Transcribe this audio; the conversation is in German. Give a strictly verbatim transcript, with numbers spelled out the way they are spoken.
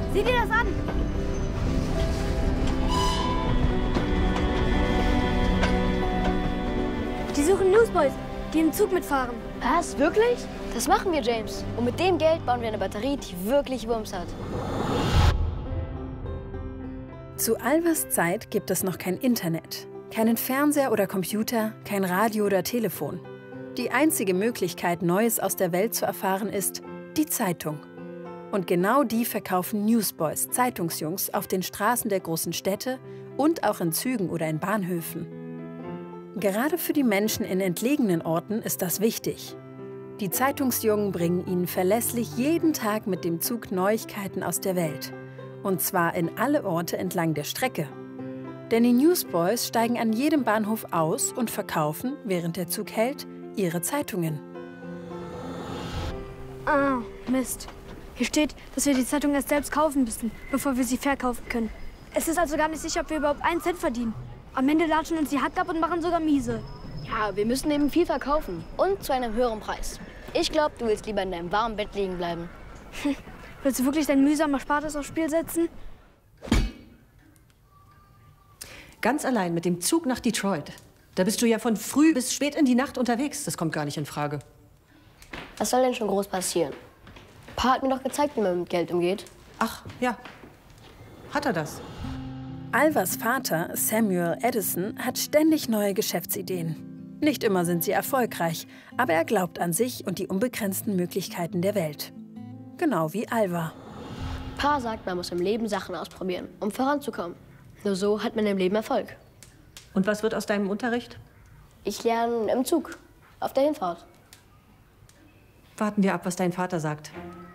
Sieh dir das an! Die suchen Newsboys, die im Zug mitfahren. Was? Wirklich? Das machen wir, James. Und mit dem Geld bauen wir eine Batterie, die wirklich Wumms hat. Zu Alvas Zeit gibt es noch kein Internet, keinen Fernseher oder Computer, kein Radio oder Telefon. Die einzige Möglichkeit, Neues aus der Welt zu erfahren, ist die Zeitung. Und genau die verkaufen Newsboys, Zeitungsjungs, auf den Straßen der großen Städte und auch in Zügen oder in Bahnhöfen. Gerade für die Menschen in entlegenen Orten ist das wichtig. Die Zeitungsjungen bringen ihnen verlässlich jeden Tag mit dem Zug Neuigkeiten aus der Welt. Und zwar in alle Orte entlang der Strecke. Denn die Newsboys steigen an jedem Bahnhof aus und verkaufen, während der Zug hält, ihre Zeitungen. Ah, Mist. Hier steht, dass wir die Zeitung erst selbst kaufen müssen, bevor wir sie verkaufen können. Es ist also gar nicht sicher, ob wir überhaupt einen Cent verdienen. Am Ende latschen uns die Hack ab und machen sogar miese. Ja, wir müssen eben viel verkaufen. Und zu einem höheren Preis. Ich glaube, du willst lieber in deinem warmen Bett liegen bleiben. Willst du wirklich dein mühsam Erspartes aufs Spiel setzen? Ganz allein mit dem Zug nach Detroit. Da bist du ja von früh bis spät in die Nacht unterwegs. Das kommt gar nicht in Frage. Was soll denn schon groß passieren? Pa hat mir doch gezeigt, wie man mit Geld umgeht. Ach, ja. Hat er das? Alvas Vater, Samuel Edison, hat ständig neue Geschäftsideen. Nicht immer sind sie erfolgreich, aber er glaubt an sich und die unbegrenzten Möglichkeiten der Welt. Genau wie Alva. Pa sagt, man muss im Leben Sachen ausprobieren, um voranzukommen. Nur so hat man im Leben Erfolg. Und was wird aus deinem Unterricht? Ich lerne im Zug, auf der Hinfahrt. Warten wir ab, was dein Vater sagt.